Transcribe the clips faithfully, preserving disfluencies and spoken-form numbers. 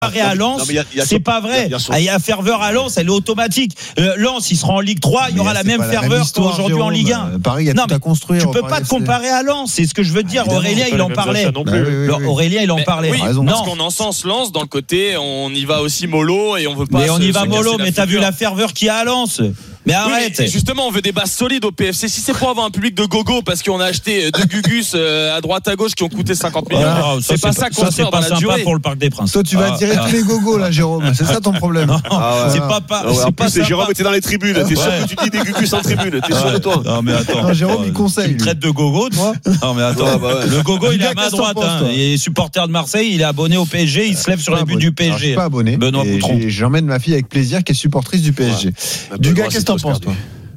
à Lens, non, y a, y a c'est pas vrai. Il y, y, y a ferveur à Lens, elle est automatique. Euh, Lens, il sera en Ligue trois, il y aura la même ferveur qu'aujourd'hui en Ligue un. Paris, il y a non, tout à construire. Tu peux pas te comparer à Lens, c'est ce que je veux dire. Ah, Aurélien, il en parlait. Bah, oui, oui, oui. Aurélien, il en mais, parlait. Oui, non. Parce qu'on encense Lens dans le côté, on y va aussi mollo et on veut pas. Mais se, on y va mollo, mais t'as figure. vu la ferveur qu'il y a à Lens. Mais arrête. Oui, justement, on veut des bases solides au P F C. Si c'est pour avoir un public de gogo parce qu'on a acheté deux Gugus à droite à gauche qui ont coûté cinquante millions, ah, c'est, c'est pas ça qu'on fait dans la durée. C'est pas sympa pour le Parc des Princes. Toi, tu vas attirer tous les gogos là, Jérôme. C'est ça ton problème. Non, ah ouais. C'est pas pas. Non, c'est en pas plus, c'est Jérôme était dans les tribunes. T'es sûr que tu dis des Gugus en tribune? T'es sûr de toi? Non mais attends. Non, Jérôme il conseille. Tu me traites de gogo, toi? Non mais attends. Le gogo, il est à ma droite. Il est supporter de Marseille. Il est abonné au P S G. Il se lève sur les buts du P S G. Je suis pas abonné. Benoît Boutron. J'emmène ma fille avec plaisir qui est supportrice du P S G. Du gars, qu'est-ce que t'en penses toi?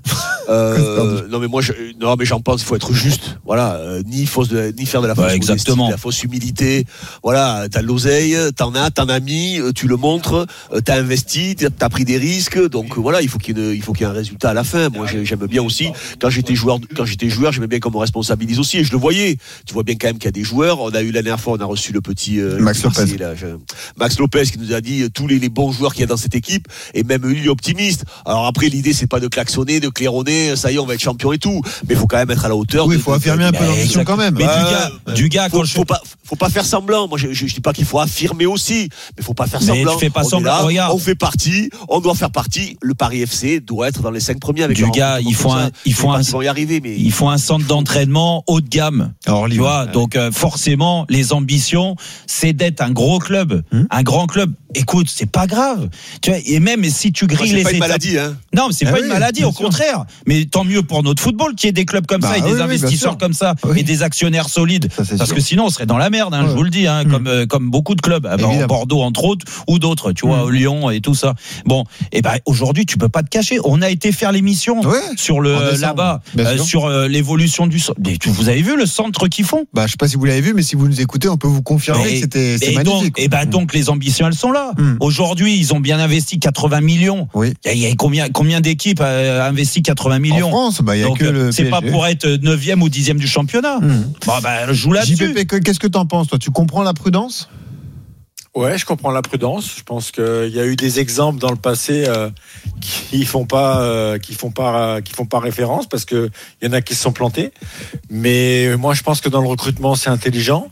Euh, non mais moi je, non mais j'en pense il faut être juste, voilà, euh, ni fausse de, ni faire de la fausse ouais, modestie, de la fausse humilité, voilà, t'as de l'oseille, t'en as, t'en as mis, tu le montres, t'as investi, t'as pris des risques, donc voilà, il faut qu'il y ait, une, il faut qu'il y ait un résultat à la fin. Moi j'aime bien aussi quand j'étais joueur, quand j'étais joueur, j'aimais bien qu'on me responsabilise aussi et je le voyais. Tu vois bien quand même qu'il y a des joueurs. On a eu la dernière fois, on a reçu le petit euh, Max le Lopez, petit, là, je, Max Lopez qui nous a dit tous les, les bons joueurs qu'il y a dans cette équipe et même lui il est optimiste. Alors après l'idée c'est pas de klaxonner, de claironner. Ça y est, on va être champion et tout, mais il faut quand même être à la hauteur. Oui, il faut de, affirmer de, un peu l'ambition quand même. Mais euh, du gars, euh, du gars, faut, quand faut je... pas, faut pas faire semblant. Moi, je, je, je dis pas qu'il faut affirmer aussi, mais faut pas faire mais semblant. Tu fais pas on semblant. Là, regarde, on fait partie, on doit faire partie. Le Paris F C doit être dans les cinq premiers avec. Du gars, il faut un, il faut un, ils vont y arriver, mais il faut un centre d'entraînement haut de gamme. Alors, tu vois, ouais. donc euh, forcément, les ambitions, c'est d'être un gros club, hum? un grand club. Écoute, c'est pas grave. Tu vois, et même si tu grilles Moi, les pas étapes, une maladie, hein. Non, mais c'est ah pas oui, une maladie, au sûr. contraire. Mais tant mieux pour notre football qu'il y ait des clubs comme bah, ça et oui, des oui, investisseurs comme ça oui. et des actionnaires solides. Ça, parce sûr. que sinon, on serait dans la merde. Hein, ouais. Je vous le dis, hein, mmh. comme euh, comme beaucoup de clubs, ah, bah, Bordeaux entre autres ou d'autres, tu vois, mmh. Lyon et tout ça. Bon, et ben bah, aujourd'hui, tu peux pas te cacher. On a été faire l'émission ouais. sur le euh, là-bas, euh, sur euh, l'évolution du. Mais vous avez vu le centre qu'ils font? Bah, je sais pas si vous l'avez vu, mais si vous nous écoutez, on peut vous confirmer que c'était c'est magnifique. Et ben donc les ambitions, elles sont là. Mmh. Aujourd'hui, ils ont bien investi quatre-vingts millions. Oui. Il y a combien combien d'équipes a investi quatre-vingts millions? En France, bah, il y a donc, que le c'est P S G. Pas pour être neuvième ou dixième du championnat. Mmh. Bon, bah, je joue là-dessus. J P P, qu'est-ce que t'en penses, toi? Tu comprends la prudence? Ouais, je comprends la prudence. Je pense qu'il y a eu des exemples dans le passé euh, qui font pas, euh, qui font pas, qui font pas référence parce que il y en a qui se sont plantés. Mais moi, je pense que dans le recrutement, c'est intelligent.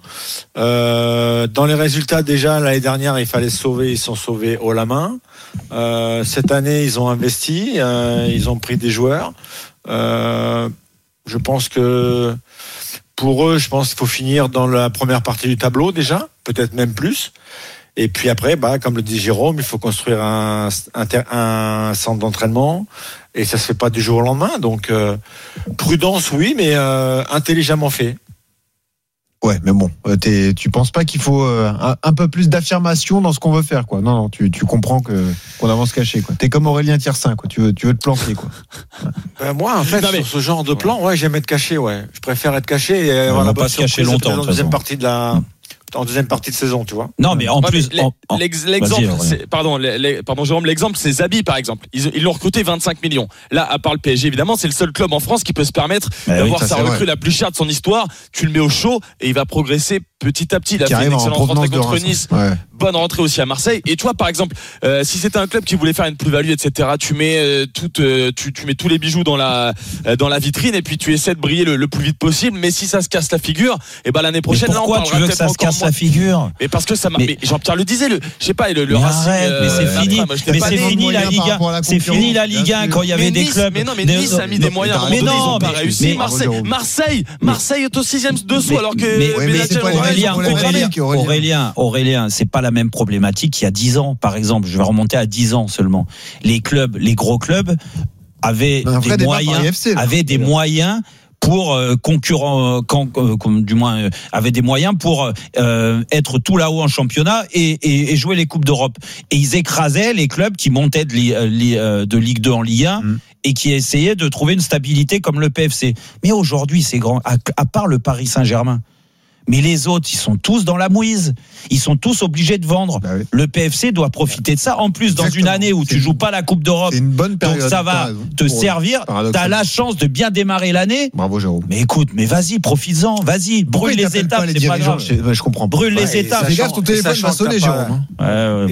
Euh, dans les résultats, déjà l'année dernière, il fallait se sauver. Ils sont sauvés haut la main. Euh, cette année, ils ont investi. Euh, ils ont pris des joueurs. Euh, je pense que pour eux, je pense qu'il faut finir dans la première partie du tableau déjà, peut-être même plus. Et puis après, bah, comme le dit Jérôme, il faut construire un, un, un centre d'entraînement et ça se fait pas du jour au lendemain. Donc euh, prudence, oui, mais euh, intelligemment fait. Ouais, mais bon, t'es, tu penses pas qu'il faut euh, un, un peu plus d'affirmation dans ce qu'on veut faire, quoi. Non, non, tu, tu comprends que qu'on avance caché, quoi. T'es comme Aurélien Tiersin, quoi. Tu veux, tu veux te planquer, quoi. Ben moi, en fait, non, mais... sur ce genre de plan, ouais, j'aime être caché, ouais. Je préfère être caché et avoir la bonne surprise longtemps, en deuxième partie de la. En deuxième partie de saison, tu vois. Non, mais en ouais, plus, mais en, en... l'exemple, c'est, pardon, les, pardon, Jérôme, l'exemple, c'est Zabi, par exemple. Ils, ils l'ont recruté vingt-cinq millions. Là, à part le P S G, évidemment, c'est le seul club en France qui peut se permettre mais d'avoir oui, sa recrue vrai. la plus chère de son histoire. Tu le mets au chaud et il va progresser petit à petit. Il a qui fait une excellente rentrée contre Nice. Ouais. Bonne rentrée aussi à Marseille. Et toi, par exemple, euh, si c'était un club qui voulait faire une plus-value, et cetera, tu mets euh, tout, euh, tu, tu mets tous les bijoux dans la, euh, dans la vitrine et puis tu essaies de briller le, le plus vite possible. Mais si ça se casse la figure, et ben l'année prochaine, mais pourquoi là, on tu veux que ça se casse moins. la figure? Mais parce que ça m'a. Mais, mais Jean-Pierre le disait, le, je sais pas, le, le mais Racing. Arrête, euh, mais c'est fini. Moi, mais c'est fini la Ligue un. C'est fini la Ligue un quand il y avait des clubs. Mais non, mais Nice a mis des moyens. Mais non, ils ont pas réussi. Marseille, Marseille, Marseille est au sixième dessous alors que. Aurélien, Aurélien, c'est pas la même problématique qu'il y a dix ans, par exemple. Je vais remonter à dix ans seulement. Les clubs, les gros clubs avaient des moyens, F C, avaient des moyens pour euh, concurrent, euh, quand, euh, du moins, euh, avaient des moyens pour euh, être tout là-haut en championnat et, et, et jouer les coupes d'Europe. Et ils écrasaient les clubs qui montaient de, euh, de Ligue deux en Ligue un. Mmh. Et qui essayaient de trouver une stabilité comme le P F C. Mais aujourd'hui, c'est grand. À, à part le Paris Saint-Germain. Mais les autres, ils sont tous dans la mouise. Ils sont tous obligés de vendre. Bah oui. Le P F C doit profiter de ça. En plus, Exactement. dans une année où c'est tu joues pas la Coupe d'Europe, c'est une bonne période, donc ça va te servir. T'as la chance de bien démarrer l'année. Bravo Jérôme. Mais écoute, mais vas-y, profites-en, vas-y, brûle les étapes, pas les c'est pas grave. Je, je comprends. Brûle ouais, les étapes. Fais gaffe, ton téléphone va sonner, Jérôme. Ouais, ouais.